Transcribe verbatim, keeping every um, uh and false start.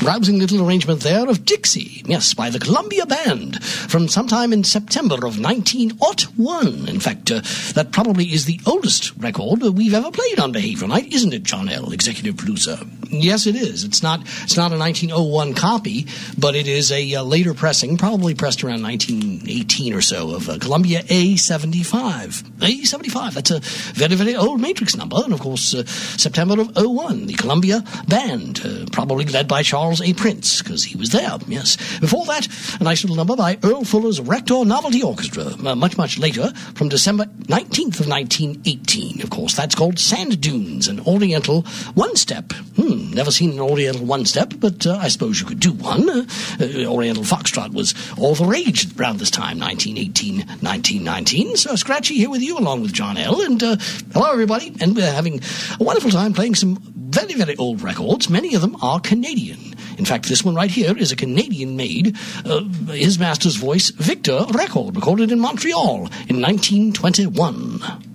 Rousing little arrangement there of Dixie, yes, by the Columbia Band, from sometime in September of nineteen oh one. In fact, uh, that probably is the oldest record we've ever played on Behavior Night, isn't it, John L., executive producer? Yes, it is. It's not It's not a nineteen oh one copy, but it is a uh, later pressing, probably pressed around nineteen eighteen or so, of uh, Columbia A seventy-five. A seventy-five, that's a very, very old Matrix number, and of course, uh, September of oh one, the Columbia Band, uh, probably led by Charles A. Prince, because he was there, yes. Before that, a nice little number by Earl Fuller's Rector Novelty Orchestra, uh, much, much later, from December nineteenth of nineteen eighteen, of course. That's called Sand Dunes, an Oriental one-step. Hmm, never seen an Oriental one-step, but uh, I suppose you could do one. Uh, uh, Oriental Foxtrot was all the rage around this time, nineteen eighteen, nineteen nineteen. So Scratchy here with you, along with John L. And uh, hello, everybody. And we're having a wonderful time playing some very, very old records. Many of them are Canadian. In fact, this one right here is a Canadian-made, uh, his master's voice, Victor record, recorded in Montreal in nineteen twenty-one.